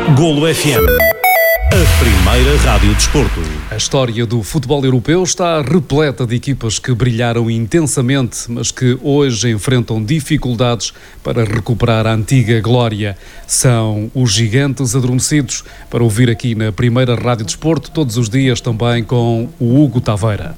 Golo FM, a primeira rádio desporto. A história do futebol europeu está repleta de equipas que brilharam intensamente, mas que hoje enfrentam dificuldades para recuperar a antiga glória. São os gigantes adormecidos. Para ouvir aqui na primeira rádio desporto, todos os dias também com o Hugo Taveira.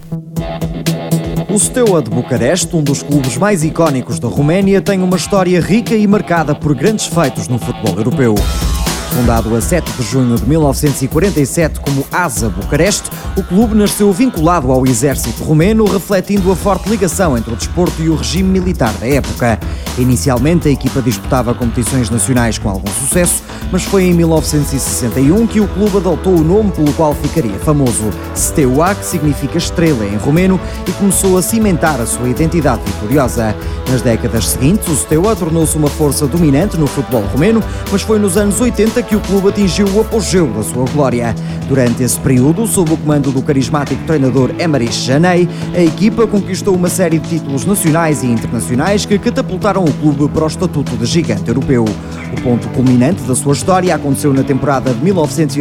O Steaua de Bucareste, um dos clubes mais icónicos da Roménia, tem uma história rica e marcada por grandes feitos no futebol europeu. Fundado a 7 de junho de 1947 como ASA Bucareste, o clube nasceu vinculado ao exército romeno, refletindo a forte ligação entre o desporto e o regime militar da época. Inicialmente, a equipa disputava competições nacionais com algum sucesso, mas foi em 1961 que o clube adotou o nome pelo qual ficaria famoso, Steaua, que significa estrela em romeno, e começou a cimentar a sua identidade vitoriosa. Nas décadas seguintes, o Steaua tornou-se uma força dominante no futebol romeno, mas foi nos anos 80 que o clube atingiu o apogeu da sua glória. Durante esse período, sob o comando do carismático treinador Emeric Janei, a equipa conquistou uma série de títulos nacionais e internacionais que catapultaram o clube para o estatuto de gigante europeu. O ponto culminante da sua história aconteceu na temporada de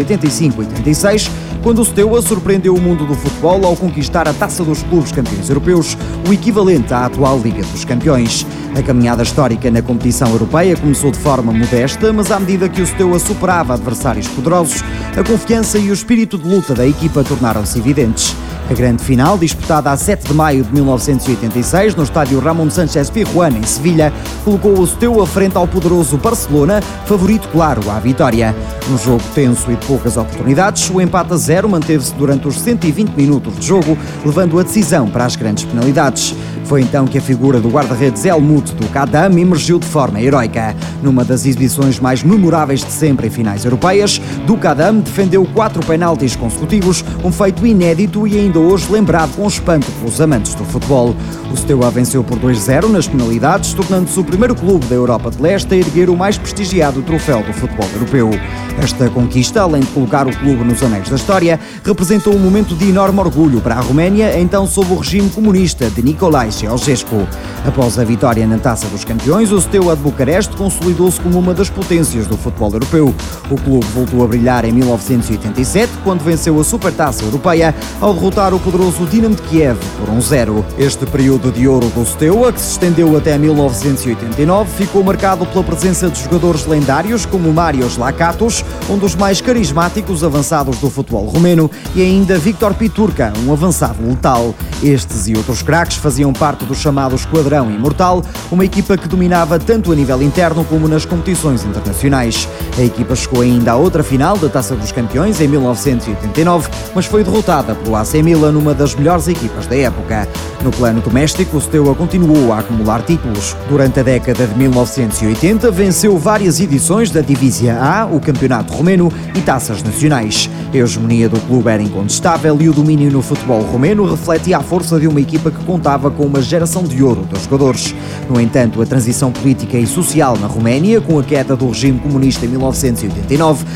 1985-86, quando o Steaua surpreendeu o mundo do futebol ao conquistar a Taça dos Clubes Campeões Europeus, o equivalente à atual Liga dos Campeões. A caminhada histórica na competição europeia começou de forma modesta, mas à medida que o Steaua superava adversários poderosos, a confiança e o espírito de luta da equipa tornaram-se evidentes. A grande final, disputada a 7 de maio de 1986, no estádio Ramón Sánchez Pizjuán, em Sevilha, colocou o Steaua frente ao poderoso Barcelona, favorito claro à vitória. Num jogo tenso e de poucas oportunidades, o empate a 0 manteve-se durante os 120 minutos de jogo, levando a decisão para as grandes penalidades. Foi então que a figura do guarda-redes Helmut do Kadam emergiu de forma heroica. Numa das exibições mais memoráveis de sempre em finais europeias, do Kadam defendeu 4 penaltis consecutivos, um feito inédito e ainda hoje lembrado com espanto pelos amantes do futebol. O Steaua venceu por 2-0 nas penalidades, tornando-se o primeiro clube da Europa de Leste a erguer o mais prestigiado troféu do futebol europeu. Esta conquista, além de colocar o clube nos anéis da história, representou um momento de enorme orgulho para a Roménia, então sob o regime comunista de Nicolae Ceausescu. Após a vitória na Taça dos Campeões, o Steaua de Bucareste consolidou-se como uma das potências do futebol europeu. O clube voltou a brilhar em 1987, quando venceu a Supertaça Europeia, ao derrotar o poderoso Dinamo de Kiev por 1-0. Este período de ouro do Steaua, que se estendeu até 1989, ficou marcado pela presença de jogadores lendários como Marios Lakatos, um dos mais carismáticos avançados do futebol romeno, e ainda Victor Piturca, um avançado letal. Estes e outros craques faziam parte do chamado Esquadrão Imortal, uma equipa que dominava tanto a nível interno como nas competições internacionais. A equipa chegou ainda à outra final da Taça dos Campeões em 1989, mas foi derrotada pelo AC Milan, numa das melhores equipas da época. No plano doméstico, o Steaua continuou a acumular títulos. Durante a década de 1980, venceu várias edições da Divízia A, o campeonato romeno, e taças nacionais. A hegemonia do clube era incontestável e o domínio no futebol romeno refletia a força de uma equipa que contava com uma geração de ouro dos jogadores. No entanto, a transição política e social na Roménia, com a queda do regime comunista em 1989,